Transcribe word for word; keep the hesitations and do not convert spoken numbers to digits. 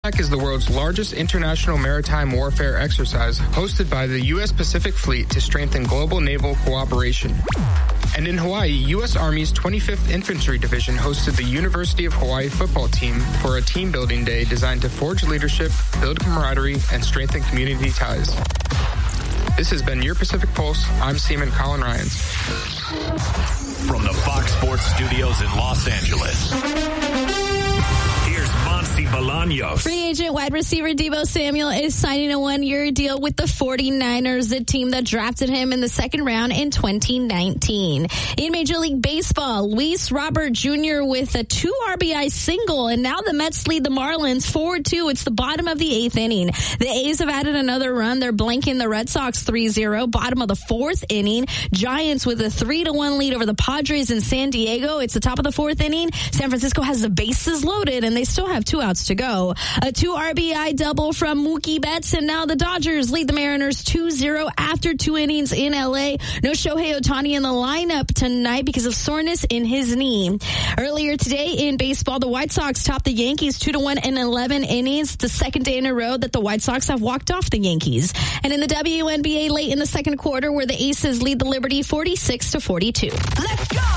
is the world's largest international maritime warfare exercise hosted by the U S Pacific Fleet to strengthen global naval cooperation. And in Hawaii, U S Army's twenty-fifth Infantry Division hosted the University of Hawaii football team for a team building day designed to forge leadership, build camaraderie, and strengthen community ties. This has been your Pacific Pulse. I'm Seaman Colin Ryans. From the Fox Sports Studios in Los Angeles, here's Monty Bolaños. Free agent wide receiver Deebo Samuel is signing a one-year deal with the forty-niners, the team that drafted him in the second round in twenty nineteen. In Major League Baseball, Luis Robert Junior with a two R B I single, and now the Mets lead the Marlins four two. It's the bottom of the eighth inning. The A's have added another run. They're blanking the Red Sox three zero. Bottom of the fourth inning. Giants with a three to one lead over the Padres in San Diego. It's the top of the fourth inning. San Francisco has the bases loaded, and they still have two outs to go. A two R B I double from Mookie Betts, and now the Dodgers lead the Mariners two zero after two innings in L A. No Shohei Ohtani in the lineup tonight because of soreness in his knee. Earlier today in baseball, the White Sox topped the Yankees two to one in eleven innings. The second day in a row that the White Sox have walked off the Yankees. And in the W N B A late in the second quarter, where the Aces lead the Liberty forty-six to forty-two. Let's go!